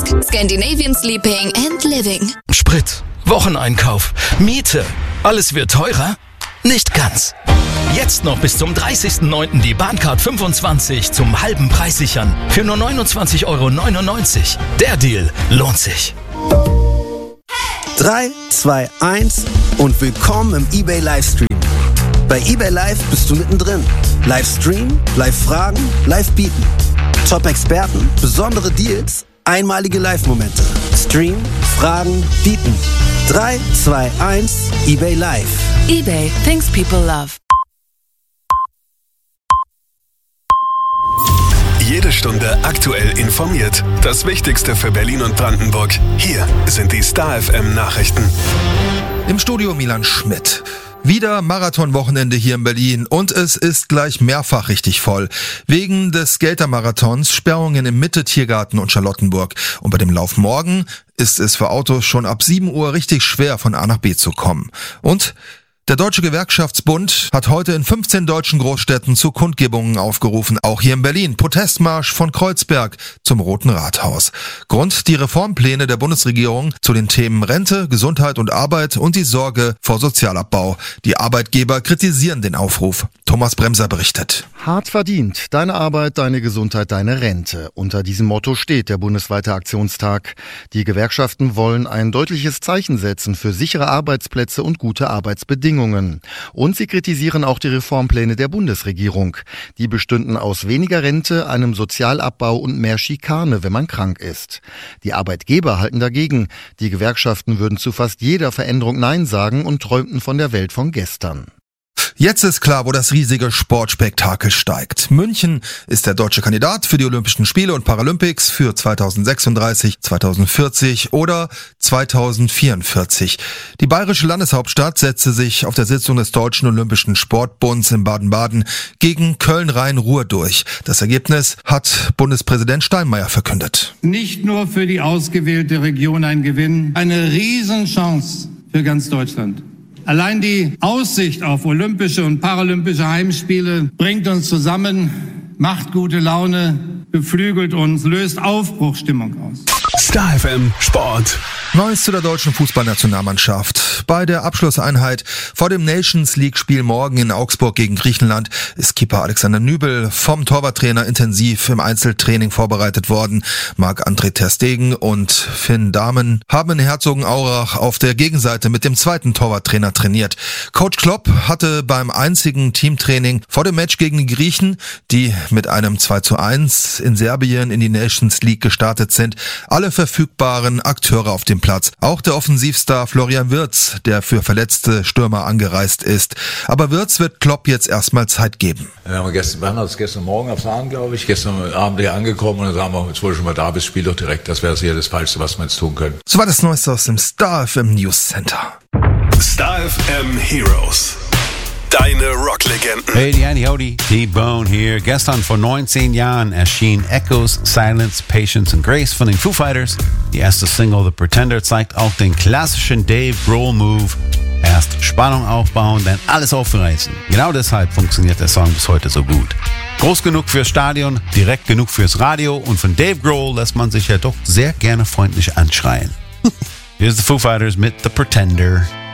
Scandinavian Sleeping and Living. Sprit, Wocheneinkauf, Miete. Alles wird teurer? Nicht ganz. Jetzt noch bis zum 30.09. die Bahncard 25 zum halben Preis sichern. Für nur 29,99 €. Der Deal lohnt sich. 3, 2, 1 und willkommen im eBay Livestream. Bei eBay Live bist du mittendrin. Livestream, Live-Fragen, Live-Bieten. Top-Experten, besondere Deals, einmalige Live-Momente. Stream, Fragen, Bieten. 3, 2, 1, eBay Live. eBay, things people love. Jede Stunde aktuell informiert. Das Wichtigste für Berlin und Brandenburg. Hier sind die Star FM Nachrichten. Im Studio Milan Schmidt. Wieder Marathonwochenende hier in Berlin und es ist gleich mehrfach richtig voll. Wegen des Skelter-Marathons, Sperrungen im Mitte-Tiergarten und Charlottenburg. Und bei dem Lauf morgen ist es für Autos schon ab 7 Uhr richtig schwer von A nach B zu kommen. Und der Deutsche Gewerkschaftsbund hat heute in 15 deutschen Großstädten zu Kundgebungen aufgerufen, auch hier in Berlin. Protestmarsch von Kreuzberg zum Roten Rathaus. Grund die Reformpläne der Bundesregierung zu den Themen Rente, Gesundheit und Arbeit und die Sorge vor Sozialabbau. Die Arbeitgeber kritisieren den Aufruf. Thomas Bremser berichtet. Hart verdient. Deine Arbeit, deine Gesundheit, deine Rente. Unter diesem Motto steht der bundesweite Aktionstag. Die Gewerkschaften wollen ein deutliches Zeichen setzen für sichere Arbeitsplätze und gute Arbeitsbedingungen. Und sie kritisieren auch die Reformpläne der Bundesregierung. Die bestünden aus weniger Rente, einem Sozialabbau und mehr Schikane, wenn man krank ist. Die Arbeitgeber halten dagegen. Die Gewerkschaften würden zu fast jeder Veränderung Nein sagen und träumten von der Welt von gestern. Jetzt ist klar, wo das riesige Sportspektakel steigt. München ist der deutsche Kandidat für die Olympischen Spiele und Paralympics für 2036, 2040 oder 2044. Die bayerische Landeshauptstadt setzte sich auf der Sitzung des Deutschen Olympischen Sportbunds in Baden-Baden gegen Köln-Rhein-Ruhr durch. Das Ergebnis hat Bundespräsident Steinmeier verkündet. Nicht nur für die ausgewählte Region ein Gewinn, eine Riesenchance für ganz Deutschland. Allein die Aussicht auf olympische und paralympische Heimspiele bringt uns zusammen, macht gute Laune, beflügelt uns, löst Aufbruchsstimmung aus. Star FM Sport. Neues zu der deutschen Fußballnationalmannschaft. Bei der Abschlusseinheit vor dem Nations-League-Spiel morgen in Augsburg gegen Griechenland ist Keeper Alexander Nübel vom Torwarttrainer intensiv im Einzeltraining vorbereitet worden. Marc-André ter Stegen und Finn Dahmen haben in Herzogenaurach auf der Gegenseite mit dem zweiten Torwarttrainer trainiert. Coach Klopp hatte beim einzigen Teamtraining vor dem Match gegen die Griechen, die mit einem 2:1 in Serbien in die Nations League gestartet sind, alle verfügbaren Akteure auf dem Platz. Auch der Offensivstar Florian Wirtz, der für verletzte Stürmer angereist ist. Aber Wirtz wird Klopp jetzt erstmal Zeit geben. Wir haben uns gestern Morgen erfahren, glaube ich. Gestern Abend hier angekommen und dann sagen wir, jetzt wo du schon mal da bist, spiel doch direkt. Das wäre sicher das Falschste, was wir jetzt tun können. So war das Neueste aus dem Star FM News Center. Star FM Heroes. Deine Rocklegenden. Hey, die Andy Hody, T-Bone hier. Gestern vor 19 Jahren erschien Echoes, Silence, Patience and Grace von den Foo Fighters. Die erste Single The Pretender zeigt auch den klassischen Dave Grohl-Move. Erst Spannung aufbauen, dann alles aufreißen. Genau deshalb funktioniert der Song bis heute so gut. Groß genug fürs Stadion, direkt genug fürs Radio und von Dave Grohl lässt man sich ja doch sehr gerne freundlich anschreien. Here's the Foo Fighters mit The Pretender.